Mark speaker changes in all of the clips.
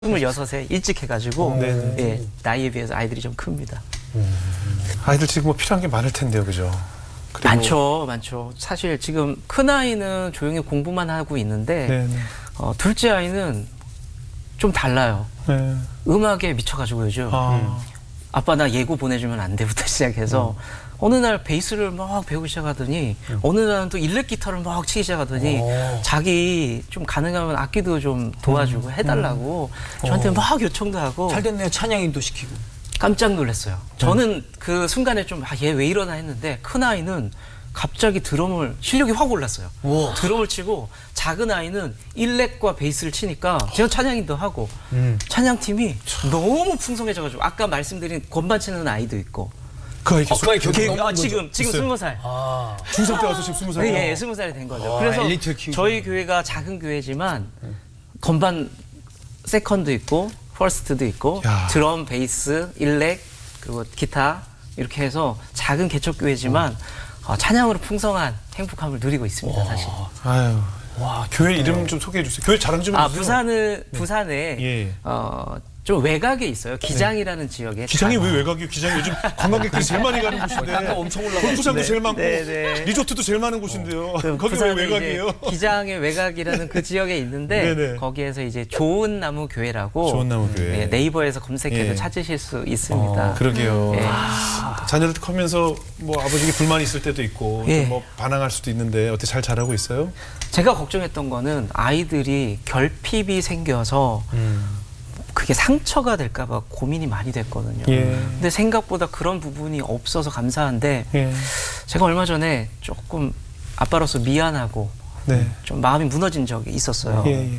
Speaker 1: 26에 일찍 해가지고 예, 나이에 비해서 아이들이 좀 큽니다.
Speaker 2: 아이들 지금 뭐 필요한 게 많을 텐데요, 그죠? 그리고
Speaker 1: 많죠, 많죠. 사실 지금 큰 아이는 조용히 공부만 하고 있는데
Speaker 2: 네네.
Speaker 1: 둘째 아이는 좀 달라요.
Speaker 2: 네.
Speaker 1: 음악에 미쳐가지고 요즘 아빠 나 예고 보내주면 안 돼부터 시작해서 어느 날 베이스를 막 배우기 시작하더니 어느 날은 또 일렉 기타를 막 치기 시작하더니 자기 좀 가능하면 악기도 좀 도와주고 해달라고 저한테 막 요청도 하고
Speaker 3: 잘 됐네요. 찬양인도 시키고.
Speaker 1: 깜짝 놀랐어요. 저는 그 순간에 좀 얘 왜 이러나 했는데 큰 아이는 갑자기 드럼을 실력이 확 올랐어요.
Speaker 3: 우와.
Speaker 1: 드럼을 치고 작은 아이는 일렉과 베이스를 치니까 제가 찬양인도 하고 찬양팀이 너무 풍성해져가지고 아까 말씀드린 건반 치는 아이도 있고
Speaker 2: 그 아이 계속
Speaker 3: 그 아이 계속 넘는 거죠?
Speaker 1: 지금
Speaker 2: 있어요.
Speaker 1: 20살.
Speaker 3: 아,
Speaker 2: 중3 때 와서 지금 20살.
Speaker 1: 예, 20살이 된 거죠.
Speaker 3: 와,
Speaker 1: 그래서
Speaker 3: 엘리트 키우고.
Speaker 1: 저희 교회가 작은 교회지만 건반 세컨드 있고 퍼스트도 있고
Speaker 2: 야.
Speaker 1: 드럼, 베이스, 일렉 그리고 기타 이렇게 해서 작은 개척 교회지만 찬양으로 풍성한 행복함을 누리고 있습니다. 사실.
Speaker 2: 아유, 와, 교회 이름 좀 소개해 주세요. 교회 자랑 좀 해주세요.
Speaker 1: 부산에
Speaker 2: 예.
Speaker 1: 좀 외곽에 있어요. 기장이라는 지역에.
Speaker 2: 기장이 왜 외곽이요? 기장이 요즘 관광객들이 제일 많이 가는 곳인데.
Speaker 3: 땅가 엄청 올라가.
Speaker 2: 골프장도 제일 많고
Speaker 1: 네.
Speaker 2: 리조트도 제일 많은 곳인데요.
Speaker 1: 그
Speaker 2: 거기 왜
Speaker 1: 부산에
Speaker 2: 외곽이에요?
Speaker 1: 이제 기장의 외곽이라는 그 지역에 있는데
Speaker 2: 네네.
Speaker 1: 거기에서 이제 좋은 나무 교회라고
Speaker 2: 좋은 나무 교회.
Speaker 1: 네, 네이버에서 검색해도
Speaker 2: 예.
Speaker 1: 찾으실 수 있습니다.
Speaker 2: 그러게요.
Speaker 1: 예.
Speaker 2: 자녀들 커면서 뭐 아버지에게 불만이 있을 때도 있고
Speaker 1: 예.
Speaker 2: 좀 뭐 반항할 수도 있는데 어떻게 잘 자라고 있어요?
Speaker 1: 제가 걱정했던 거는 아이들이 결핍이 생겨서 그게 상처가 될까 봐 고민이 많이 됐거든요.
Speaker 2: 예.
Speaker 1: 근데 생각보다 그런 부분이 없어서 감사한데
Speaker 2: 예.
Speaker 1: 제가 얼마 전에 조금 아빠로서 미안하고
Speaker 2: 네.
Speaker 1: 좀 마음이 무너진 적이 있었어요.
Speaker 2: 예.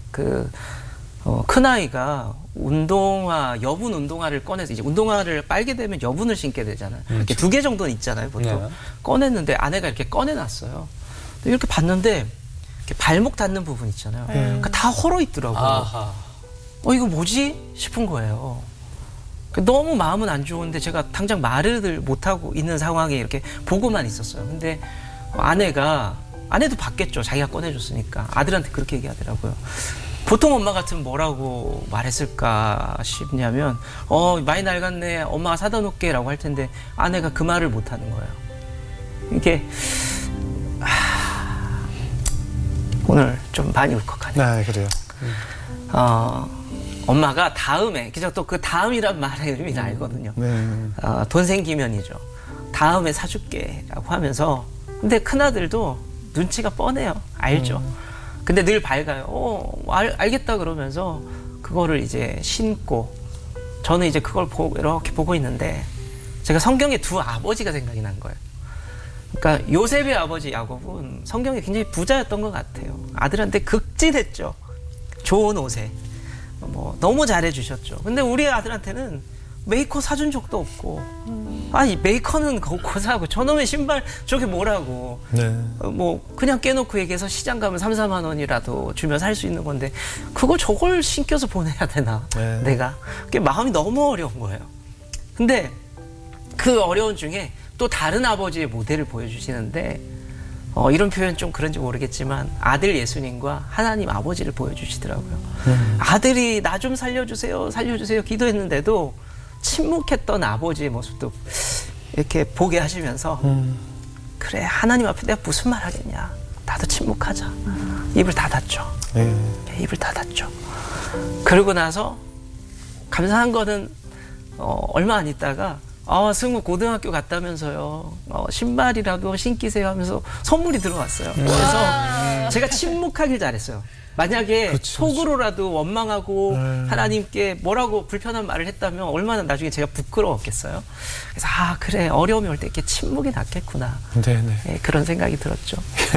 Speaker 1: 큰 아이가 여분 운동화를 꺼내서 이제 운동화를 빨게 되면 여분을 신게 되잖아요. 이렇게 2개 정도는 있잖아요, 보통.
Speaker 3: 네.
Speaker 1: 꺼냈는데 아내가 이렇게 꺼내놨어요. 이렇게 봤는데 이렇게 발목 닿는 부분 있잖아요. 그러니까 다 헐어 있더라고요.
Speaker 3: 아하.
Speaker 1: 이거 뭐지? 싶은 거예요. 너무 마음은 안 좋은데 제가 당장 말을 못하고 있는 상황에 이렇게 보고만 있었어요. 근데 아내도 봤겠죠. 자기가 꺼내줬으니까. 아들한테 그렇게 얘기하더라고요. 보통 엄마 같으면 뭐라고 말했을까 싶냐면 많이 낡았네. 엄마가 사다 놓을게 라고 할 텐데 아내가 그 말을 못하는 거예요. 이게 오늘 좀 많이 울컥하네요.
Speaker 2: 네, 그래요.
Speaker 1: 엄마가 다음에, 그죠? 또 그 다음이란 말의 의미는 알거든요.
Speaker 2: 네.
Speaker 1: 돈 생기면이죠. 다음에 사줄게 라고 하면서. 근데 큰아들도 눈치가 뻔해요. 알죠. 근데 늘 밝아요. 알겠다 그러면서 그거를 이제 신고 저는 이제 그걸 이렇게 보고 있는데 제가 성경의 두 아버지가 생각이 난 거예요. 그러니까 요셉의 아버지 야곱은 성경에 굉장히 부자였던 것 같아요. 아들한테 극진했죠. 좋은 옷에. 너무 잘해주셨죠. 근데 우리 아들한테는 메이커 사준 적도 없고, 이 메이커는 고사하고 저놈의 신발 저게 뭐라고.
Speaker 2: 네.
Speaker 1: 그냥 깨놓고 얘기해서 시장 가면 3, 4만 원이라도 주면 살 수 있는 건데, 저걸 신겨서 보내야 되나,
Speaker 2: 네.
Speaker 1: 내가. 그게 마음이 너무 어려운 거예요. 근데 그 어려운 중에 또 다른 아버지의 모델을 보여주시는데, 이런 표현 좀 그런지 모르겠지만 아들 예수님과 하나님 아버지를 보여주시더라고요. 아들이 나 좀 살려주세요 기도했는데도 침묵했던 아버지의 모습도 이렇게 보게 하시면서 그래 하나님 앞에 내가 무슨 말 하겠냐, 나도 침묵하자. 입을 닫았죠.
Speaker 2: 네.
Speaker 1: 입을 닫았죠. 그러고 나서 감사한 거는 얼마 안 있다가 승우 고등학교 갔다면서요. 신발이라도 신기세요 하면서 선물이 들어왔어요. 그래서 제가 침묵하길 잘했어요. 만약에 속으로라도 원망하고 하나님께 뭐라고 불편한 말을 했다면 얼마나 나중에 제가 부끄러웠겠어요. 그래서 그래 어려움이 올 때 이렇게 침묵이 낫겠구나.
Speaker 2: 네네.
Speaker 1: 네, 그런 생각이 들었죠.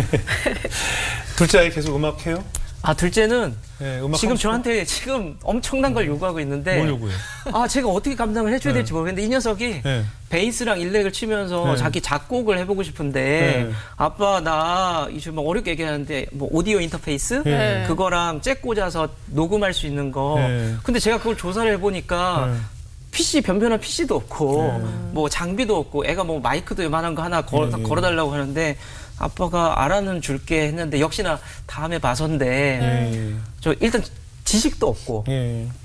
Speaker 2: 둘째 아이 계속 음악해요?
Speaker 1: 둘째는
Speaker 2: 네, 음악
Speaker 1: 지금
Speaker 2: 하고 싶어?
Speaker 1: 저한테 지금 엄청난 걸 요구하고 있는데
Speaker 2: 뭘 요구해요?
Speaker 1: 제가 어떻게 감당을 해줘야 될지 모르겠는데 이 녀석이
Speaker 2: 네.
Speaker 1: 베이스랑 일렉을 치면서
Speaker 2: 네.
Speaker 1: 자기 작곡을 해보고 싶은데
Speaker 2: 네.
Speaker 1: 아빠 나 이제 어렵게 얘기하는데 오디오 인터페이스
Speaker 2: 네.
Speaker 1: 그거랑 잭 꽂아서 녹음할 수 있는 거
Speaker 2: 네.
Speaker 1: 근데 제가 그걸 조사를 해보니까 PC 변변한 PC도 없고 장비도 없고 애가 마이크도 요만한 거 하나 걸어달라고 하는데 아빠가 알아는 줄게 했는데 역시나 다음에 봐서인데 저 일단 지식도 없고
Speaker 2: 예.